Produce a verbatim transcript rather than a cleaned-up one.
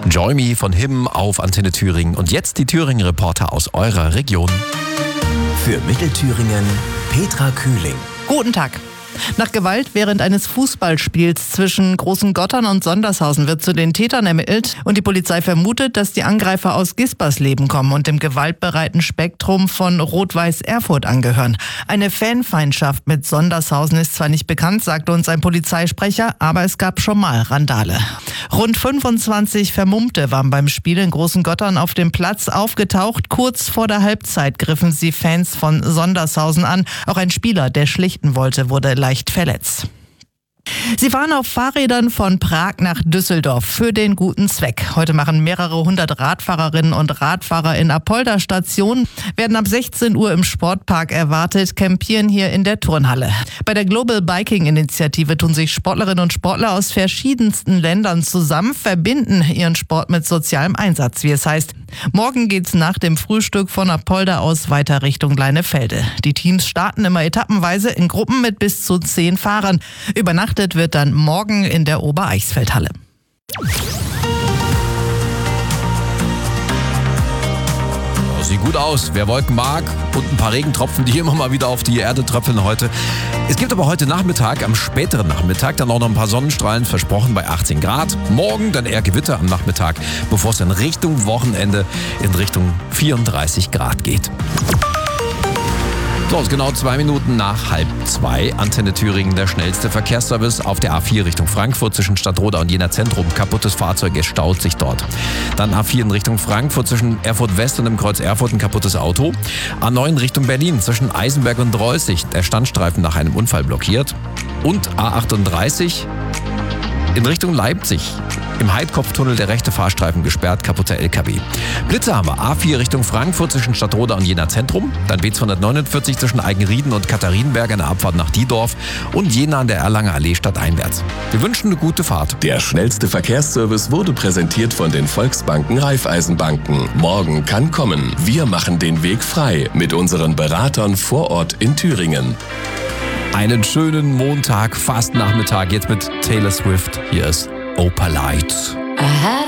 Join Me von Him auf Antenne Thüringen. Und jetzt die Thüringen-Reporter aus eurer Region. Für Mittelthüringen Petra Kühling. Guten Tag. Nach Gewalt während eines Fußballspiels zwischen Großengottern und Sondershausen wird zu den Tätern ermittelt und die Polizei vermutet, dass die Angreifer aus Gispersleben kommen und dem gewaltbereiten Spektrum von Rot-Weiß Erfurt angehören. Eine Fanfeindschaft mit Sondershausen ist zwar nicht bekannt, sagte uns ein Polizeisprecher, aber es gab schon mal Randale. Rund fünfundzwanzig Vermummte waren beim Spiel in Großengottern auf dem Platz aufgetaucht. Kurz vor der Halbzeit griffen sie Fans von Sondershausen an. Auch ein Spieler, der schlichten wollte, wurde leicht verletzt. Sie fahren auf Fahrrädern von Prag nach Düsseldorf für den guten Zweck. Heute machen mehrere hundert Radfahrerinnen und Radfahrer in Apolda Station, werden ab sechzehn Uhr im Sportpark erwartet, campieren hier in der Turnhalle. Bei der Global Biking Initiative tun sich Sportlerinnen und Sportler aus verschiedensten Ländern zusammen, verbinden ihren Sport mit sozialem Einsatz, wie es heißt. Morgen geht's nach dem Frühstück von Apolda aus weiter Richtung Leinefelde. Die Teams starten immer etappenweise in Gruppen mit bis zu zehn Fahrern. Übernachtet wird dann morgen in der Obereichsfeldhalle. Sieht gut aus, wer Wolken mag und ein paar Regentropfen, die immer mal wieder auf die Erde tröpfeln heute. Es gibt aber heute Nachmittag, am späteren Nachmittag, dann auch noch ein paar Sonnenstrahlen versprochen bei achtzehn Grad. Morgen dann eher Gewitter am Nachmittag, bevor es dann Richtung Wochenende in Richtung vierunddreißig Grad geht. So, es ist genau zwei Minuten nach halb zwei. Antenne Thüringen, der schnellste Verkehrsservice auf der A vier Richtung Frankfurt zwischen Stadtroda und Jena Zentrum. Kaputtes Fahrzeug, es staut sich dort. Dann A vier in Richtung Frankfurt zwischen Erfurt West und dem Kreuz Erfurt ein kaputtes Auto. A neun Richtung Berlin zwischen Eisenberg und Dreußig. Der Standstreifen nach einem Unfall blockiert. Und A achtunddreißig in Richtung Leipzig. Im Heidkopftunnel der rechte Fahrstreifen gesperrt, kaputter L K W. Blitze haben wir. A vier Richtung Frankfurt zwischen Stadtroda und Jena Zentrum. Dann B zweihundertneunundvierzig zwischen Eigenrieden und Katharinenberg, eine Abfahrt nach Diedorf. Und Jena an der Erlanger Allee stadteinwärts. Wir wünschen eine gute Fahrt. Der schnellste Verkehrsservice wurde präsentiert von den Volksbanken Raiffeisenbanken. Morgen kann kommen. Wir machen den Weg frei mit unseren Beratern vor Ort in Thüringen. Einen schönen Montag, fast Nachmittag, jetzt mit Taylor Swift. Hier ist Opalite.